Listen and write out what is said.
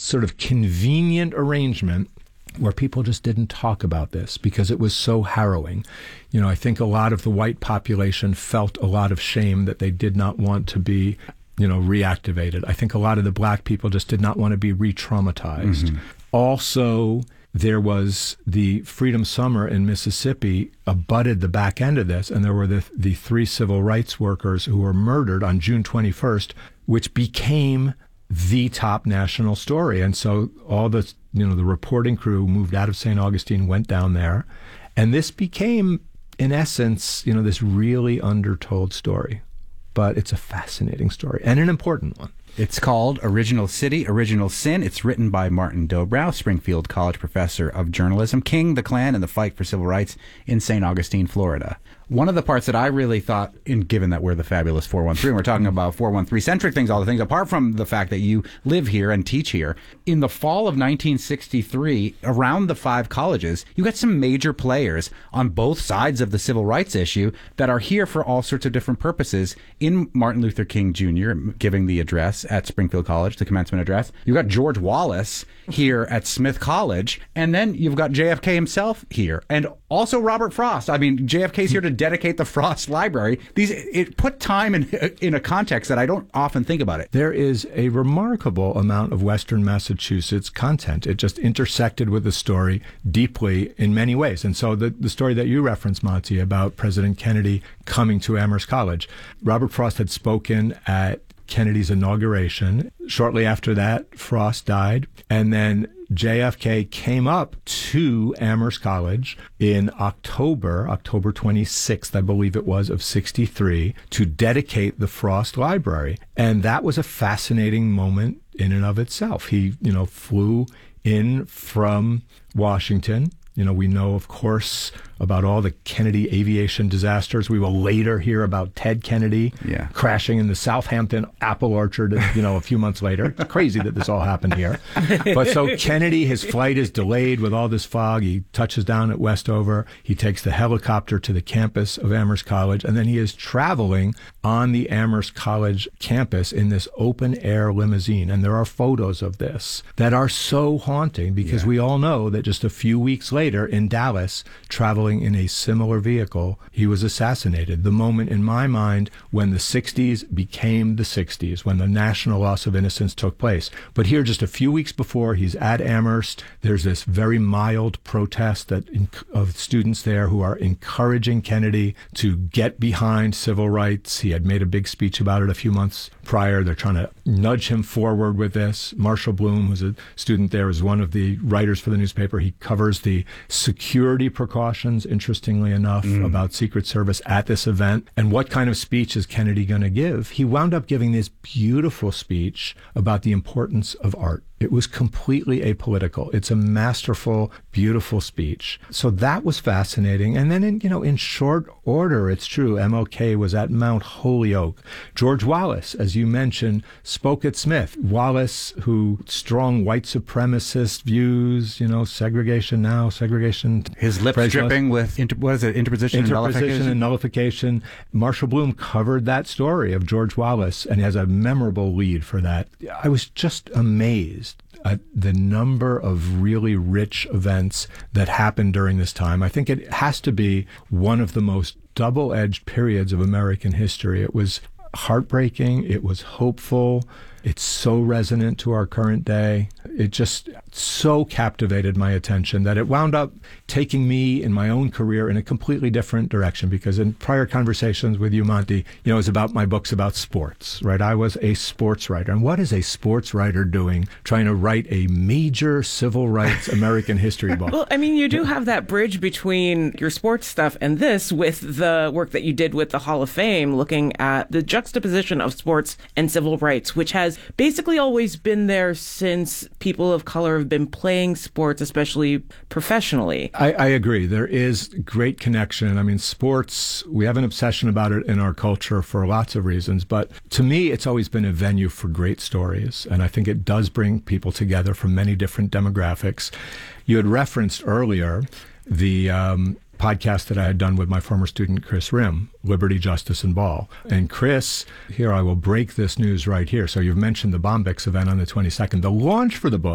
sort of convenient arrangement where people just didn't talk about this because it was so harrowing. You know, I think a lot of the white population felt a lot of shame that they did not want to be, you know, reactivated. I think a lot of the black people just did not want to be re-traumatized. Mm-hmm. Also, there was the Freedom Summer in Mississippi abutted the back end of this, and there were the 3 civil rights workers who were murdered on June 21st, which became the top national story. And so all the, you know, the reporting crew moved out of St. Augustine, went down there, and this became, in essence, you know, this really undertold story. But it's a fascinating story and an important one. It's called Original City, Original Sin. It's written by Martin Dobrow, Springfield College professor of journalism, King, the Klan, and the Fight for Civil Rights in St. Augustine, Florida. One of the parts that I really thought, given that we're the fabulous 413, we're talking about 413-centric things, all the things, apart from the fact that you live here and teach here. In the fall of 1963, around the 5 colleges, you got some major players on both sides of the civil rights issue that are here for all sorts of different purposes. In Martin Luther King Jr. giving the address at Springfield College, the commencement address, you've got George Wallace here at Smith College, and then you've got JFK himself here, and also Robert Frost. I mean, JFK's here to dedicate the Frost Library. It put time in a context that I don't often think about it. There is a remarkable amount of Western Massachusetts content. It just intersected with the story deeply in many ways. And so the story that you referenced, Monty, about President Kennedy coming to Amherst College, Robert Frost had spoken at Kennedy's inauguration. Shortly after that, Frost died, and then JFK came up to Amherst College in October 26th, I believe it was, of 63, to dedicate the Frost Library. And that was a fascinating moment in and of itself. He, you know, flew in from Washington. You know, we know, of course, about all the Kennedy aviation disasters. We will later hear about Ted Kennedy crashing in the Southampton apple orchard, you know, a few months later. It's crazy that this all happened here. But so Kennedy, his flight is delayed with all this fog. He touches down at Westover. He takes the helicopter to the campus of Amherst College, and then he is traveling on the Amherst College campus in this open-air limousine. And there are photos of this that are so haunting because we all know that just a few weeks later in Dallas, traveling in a similar vehicle, he was assassinated. The moment in my mind when the 60s became the 60s, when the national loss of innocence took place. But here, just a few weeks before, he's at Amherst. There's this very mild protest of students there who are encouraging Kennedy to get behind civil rights. He had made a big speech about it a few months prior. They're trying to nudge him forward with this. Marshall Bloom, who's a student there, is one of the writers for the newspaper. He covers the security precautions, interestingly enough, about Secret Service at this event. And what kind of speech is Kennedy going to give? He wound up giving this beautiful speech about the importance of art. It was completely apolitical. It's a masterful, beautiful speech. So that was fascinating. And then, in short order, it's true, MLK was at Mount Holyoke. George Wallace, as you mentioned, spoke at Smith. Wallace, who strong white supremacist views, segregation now, segregation. His lips dripping with, interposition and nullification. Marshall Bloom covered that story of George Wallace and has a memorable lead for that. I was just amazed at the number of really rich events that happened during this time. I think it has to be one of the most double-edged periods of American history. It was heartbreaking. It was hopeful. It's so resonant to our current day. It just so captivated my attention that it wound up taking me in my own career in a completely different direction, because in prior conversations with you, Monty, it was about my books about sports, right? I was a sports writer. And what is a sports writer doing trying to write a major civil rights American history book? Well, you do have that bridge between your sports stuff and this with the work that you did with the Hall of Fame, looking at the juxtaposition of sports and civil rights, which has basically always been there since people of color have been playing sports, especially professionally. I agree. There is great connection. Sports, we have an obsession about it in our culture for lots of reasons, but to me, it's always been a venue for great stories, and I think it does bring people together from many different demographics. You had referenced earlier the podcast that I had done with my former student, Chris Rim, Liberty, Justice, and Ball. And Chris, here I will break this news right here. So you've mentioned the Bombyx event on the 22nd. The launch for the book